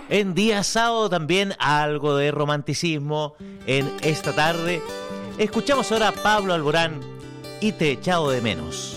En día sábado también algo de romanticismo en esta tarde. Escuchamos ahora a Pablo Alborán y Te he echado de menos.